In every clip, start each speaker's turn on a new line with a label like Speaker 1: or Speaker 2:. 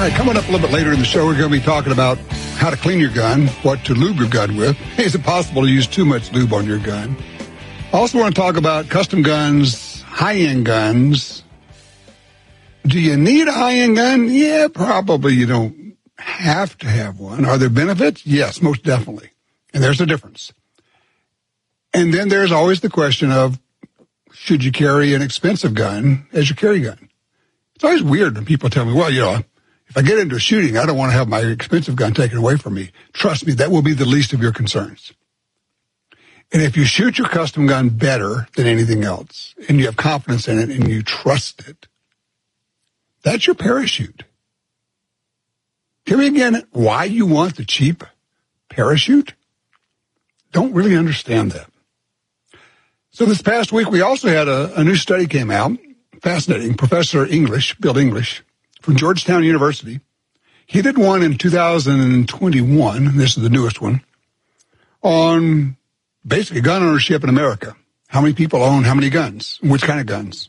Speaker 1: right, coming up a little bit later in the show, we're going to be talking about how to clean your gun, what to lube your gun with. Is it possible to use too much lube on your gun? I also want to talk about custom guns, high-end guns. Do you need a high-end gun? Yeah, probably you don't have to have one. Are there benefits? Yes, most definitely. And there's a difference. And then there's always the question of, should you carry an expensive gun as your carry gun? It's always weird when people tell me, well, if I get into a shooting, I don't want to have my expensive gun taken away from me. Trust me, that will be the least of your concerns. And if you shoot your custom gun better than anything else, and you have confidence in it and you trust it, that's your parachute. Hear me again, why you want the cheap parachute? Don't really understand that. So this past week, we also had a new study came out. Fascinating. Professor Bill English, from Georgetown University. He did one in 2021, this is the newest one, on basically gun ownership in America. How many people own how many guns? Which kind of guns?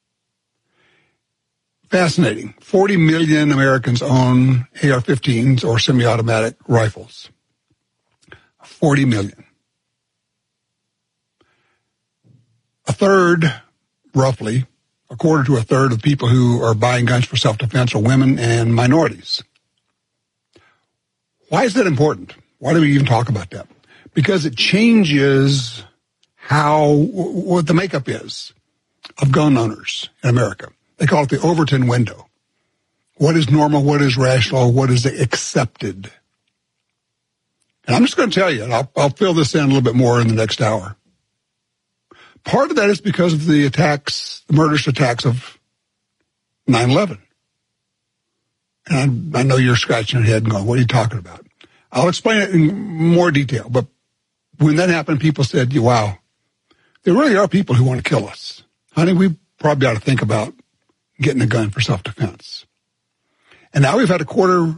Speaker 1: Fascinating. 40 million Americans own AR-15s or semi-automatic rifles. 40 million. A third, roughly, a quarter to a third of people who are buying guns for self-defense are women and minorities. Why is that important? Why do we even talk about that? Because it changes what the makeup is of gun owners in America. They call it the Overton window. What is normal? What is rational? What is accepted? And I'm just going to tell you, and I'll fill this in a little bit more in the next hour. Part of that is because of the murderous attacks of 9/11. And I know you're scratching your head and going, what are you talking about? I'll explain it in more detail. But when that happened, people said, wow, there really are people who want to kill us. Honey, we probably ought to think about getting a gun for self-defense. And now we've had a quarter